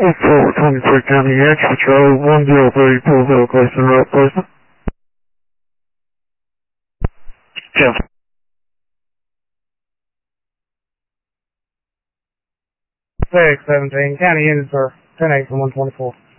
4 23 County X, Patrol 103, Pulville, Clayson Road, Clayson. 10. 617, County Units, sir. 10-8 from 124.